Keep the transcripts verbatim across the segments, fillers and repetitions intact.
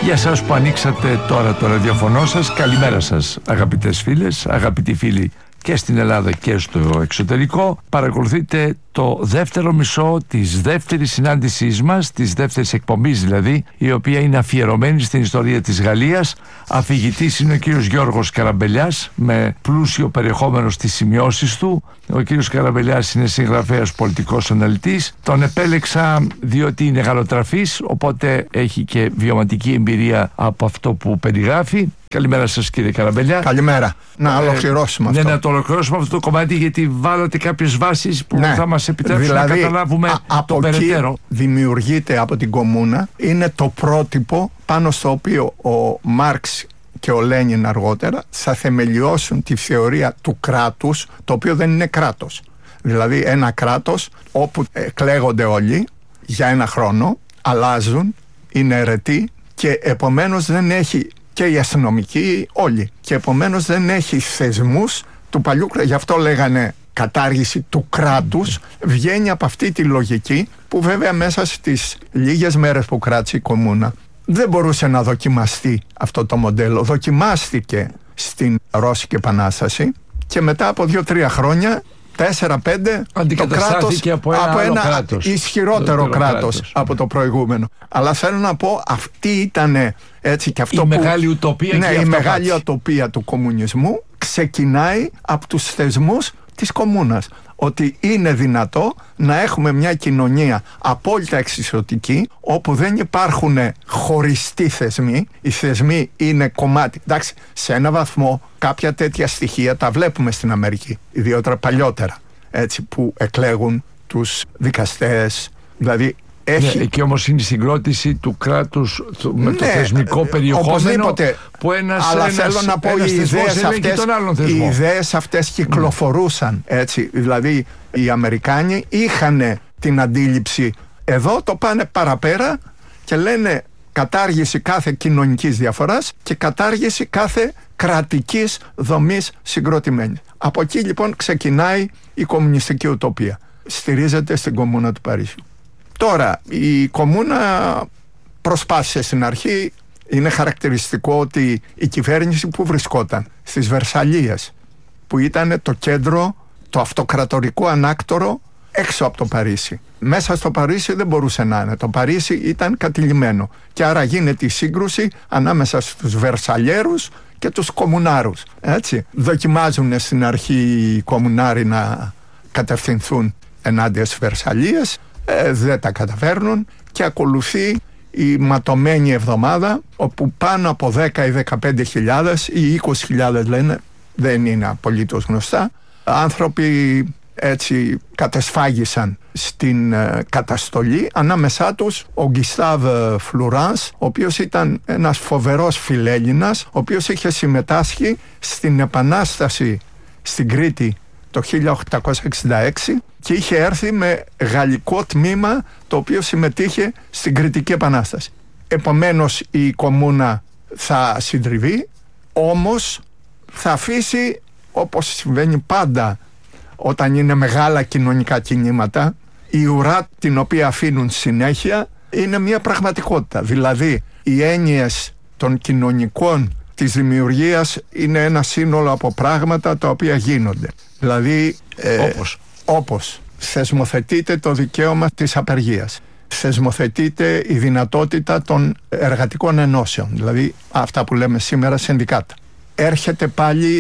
Για σας που ανοίξατε τώρα το ραδιοφωνό σας, καλημέρα σας αγαπητές φίλες, αγαπητοί φίλοι και στην Ελλάδα και στο εξωτερικό. Παρακολουθείτε το δεύτερο μισό της δεύτερης συνάντησής μας, της δεύτερης εκπομπής δηλαδή, η οποία είναι αφιερωμένη στην ιστορία της Γαλλίας. Αφηγητής είναι ο κύριος Γιώργος Καραμπελιάς, με πλούσιο περιεχόμενο στις σημειώσεις του. Ο κύριος Καραμπελιάς είναι συγγραφέας, πολιτικός αναλυτής. Τον επέλεξα διότι είναι γαλλοτραφής, οπότε έχει και βιωματική εμπειρία από αυτό που περιγράφει. Καλημέρα σας κύριε Καραμπελιά. Καλημέρα. Να ολοκληρώσουμε ε, αυτό. Ναι, να το ολοκληρώσουμε αυτό το κομμάτι, γιατί βάλατε κάποιες βάσεις που ναι. θα μας επιτρέψουν δηλαδή, να καταλάβουμε α, το από περαιτέρω. Εκεί δημιουργείται από την Κομμούνα, είναι το πρότυπο πάνω στο οποίο ο Μάρξ και ο Λένιν αργότερα θα θεμελιώσουν τη θεωρία του κράτους, το οποίο δεν είναι κράτος. Δηλαδή ένα κράτος όπου εκλέγονται όλοι για ένα χρόνο, αλλάζουν, είναι αιρετοί και επομένως δεν έχει, και οι αστυνομικοί όλοι, και επομένως δεν έχει θεσμούς του παλιού κράτους. Γι' αυτό λέγανε κατάργηση του κράτους, βγαίνει από αυτή τη λογική που βέβαια μέσα στις λίγες μέρες που κράτησε η Κομμούνα δεν μπορούσε να δοκιμαστεί αυτό το μοντέλο. Δοκιμάστηκε στην Ρώσικη Επανάσταση και μετά από δύο-τρία χρόνια, τέσσερα-πέντε, το κράτος από ένα, από ένα κράτος. ισχυρότερο κράτος, κράτος από το προηγούμενο. Αλλά θέλω να πω, αυτή ήταν έτσι και αυτό η που, μεγάλη ουτοπία ναι, και η μεγάλη ουτοπία του κομμουνισμού ξεκινάει από τους θεσμούς της Κομμούνας. Ότι είναι δυνατό να έχουμε μια κοινωνία απόλυτα εξισωτική, όπου δεν υπάρχουν χωριστοί θεσμοί. Οι θεσμοί είναι κομμάτι. Εντάξει, σε ένα βαθμό κάποια τέτοια στοιχεία τα βλέπουμε στην Αμερική, ιδιαίτερα παλιότερα, έτσι, που εκλέγουν τους δικαστές. Δηλαδή έχει... Ναι, εκεί όμως είναι η συγκρότηση του κράτους με ναι, το θεσμικό περιεχόμενο οπωσδήποτε, που ένας, αλλά ένας, θέλω να πω ένας οι ιδέες αυτές, οι ιδέες αυτές κυκλοφορούσαν, έτσι. Δηλαδή οι Αμερικάνοι είχαν την αντίληψη, εδώ το πάνε παραπέρα και λένε κατάργηση κάθε κοινωνικής διαφοράς και κατάργηση κάθε κρατικής δομής συγκροτημένης. Από εκεί λοιπόν ξεκινάει η κομμουνιστική ουτοπία. Στηρίζεται στην Κομμούνα του Παρισιού. Τώρα, η Κομμούνα προσπάθησε στην αρχή, είναι χαρακτηριστικό ότι η κυβέρνηση που βρισκόταν στις Βερσαλλίες, που ήταν το κέντρο, το αυτοκρατορικό ανάκτορο έξω από το Παρίσι. Μέσα στο Παρίσι δεν μπορούσε να είναι. Το Παρίσι ήταν κατηλημμένο και άρα γίνεται η σύγκρουση ανάμεσα στους Βερσαλλιέρους και τους Κομμουνάρους. Έτσι. Δοκιμάζουν στην αρχή οι Κομμουνάροι να κατευθυνθούν ενάντια στις Βερσαλλίες. Ε, δεν τα καταφέρνουν και ακολουθεί η ματωμένη εβδομάδα, όπου πάνω από δέκα ή δεκαπέντε χιλιάδες ή είκοσι χιλιάδες λένε, δεν είναι απολύτως γνωστά, άνθρωποι έτσι κατεσφάγισαν στην ε, καταστολή. Ανάμεσά τους ο Γκιστάβ Φλουράνς, ο οποίος ήταν ένας φοβερός φιλέλληνας, ο οποίος είχε συμμετάσχει στην επανάσταση στην Κρήτη το χίλια οκτακόσια εξήντα έξι και είχε έρθει με γαλλικό τμήμα το οποίο συμμετείχε στην Κρητική Επανάσταση. Επομένως η Κομμούνα θα συντριβεί, όμως θα αφήσει, όπως συμβαίνει πάντα όταν είναι μεγάλα κοινωνικά κινήματα, η ουρά την οποία αφήνουν συνέχεια είναι μια πραγματικότητα. Δηλαδή οι έννοιες των κοινωνικών της δημιουργίας είναι ένα σύνολο από πράγματα τα οποία γίνονται. Δηλαδή ε, όπως. όπως θεσμοθετείται το δικαίωμα της απεργίας, θεσμοθετείται η δυνατότητα των εργατικών ενώσεων, δηλαδή αυτά που λέμε σήμερα συνδικάτα. Έρχεται πάλι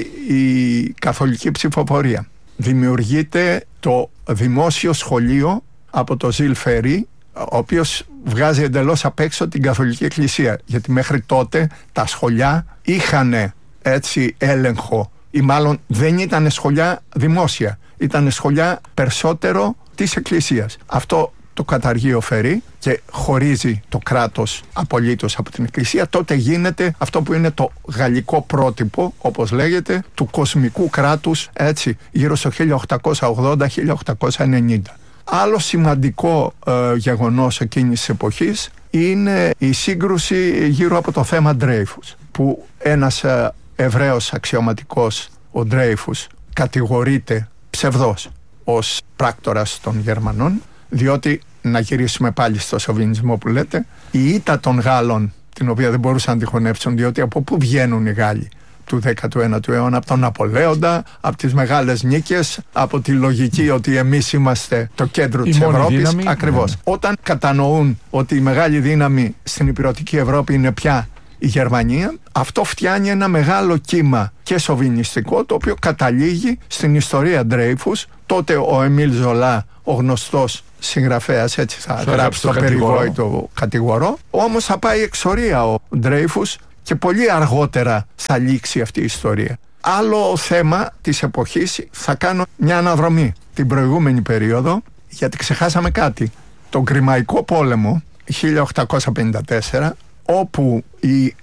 η καθολική ψηφοφορία. Δημιουργείται το δημόσιο σχολείο από το Ζιλ Φερί, ο οποίος βγάζει εντελώς απ' έξω την Καθολική Εκκλησία, γιατί μέχρι τότε τα σχολιά είχαν έτσι έλεγχο, ή μάλλον δεν ήταν σχολιά δημόσια, ήταν σχολιά περισσότερο της Εκκλησίας. Αυτό το καταργεί ο Φερί και χωρίζει το κράτος απολύτως από την Εκκλησία. Τότε γίνεται αυτό που είναι το γαλλικό πρότυπο, όπως λέγεται, του κοσμικού κράτους, έτσι, γύρω στο χίλια οκτακόσια ογδόντα με χίλια οκτακόσια ενενήντα. Άλλο σημαντικό ε, γεγονός εκείνης της εποχής είναι η σύγκρουση γύρω από το θέμα Ντρέιφους, που ένας ε, Εβραίος αξιωματικός, ο Ντρέιφους, κατηγορείται ψευδός ως πράκτορας των Γερμανών, διότι, να γυρίσουμε πάλι στο σοβινισμό που λέτε, η ήττα των Γάλλων την οποία δεν μπορούσαν να τη χωνεύσουν, διότι από πού βγαίνουν οι Γάλλοι του δέκατου ένατου αιώνα? Από τον Ναπολέοντα, από τις μεγάλες νίκες, από τη λογική ότι εμείς είμαστε το κέντρο της Ευρώπης. Ακριβώς. Ναι. Όταν κατανοούν ότι η μεγάλη δύναμη στην υπηρετική Ευρώπη είναι πια η Γερμανία, αυτό φτιάνει ένα μεγάλο κύμα και σοβινιστικό, το οποίο καταλήγει στην ιστορία Ντρέιφους. Τότε ο Εμίλ Ζολά, ο γνωστός συγγραφέας, έτσι θα Σω γράψει το, το περιβόητο κατηγορό. Όμως θα πάει εξορία ο Ντρέιφους και πολύ αργότερα θα λήξει αυτή η ιστορία. Άλλο θέμα της εποχής, θα κάνω μια αναδρομή την προηγούμενη περίοδο, γιατί ξεχάσαμε κάτι. Τον Κρημαϊκό πόλεμο χίλια οκτακόσια πενήντα τέσσερα, όπου οι